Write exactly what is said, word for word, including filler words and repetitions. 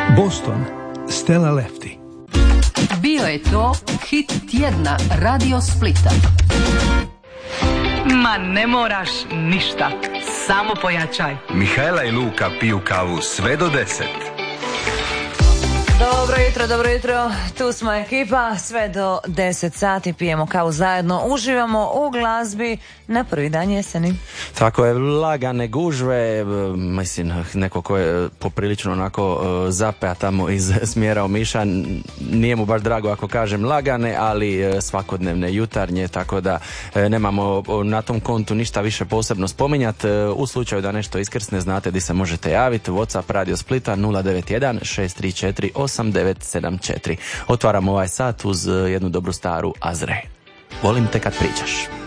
Boston, Stella Lefty. Bio je to hit tjedna Radio Splita. Ma ne moraš ništa, samo pojačaj. Mihajla i Luka piju kavu sve do deset. Dobro jutro, dobro jutro, tu smo ekipa, sve do deset sati pijemo kavu zajedno, uživamo u glazbi na prvi dan jeseni. Tako je, lagane gužve, mislim, neko ko je poprilično onako zapea tamo iz smjera Omiša, nije mu baš drago ako kažem lagane, ali svakodnevne jutarnje, tako da nemamo na tom kontu ništa više posebno spominjati. U slučaju da nešto iskrsne, znate di se možete javiti, WhatsApp Radio Splita nula devet jedan šest tri četiri osam devet sedam četiri. Otvaramo ovaj sat uz jednu dobru staru Azre. Volim te kad pričaš.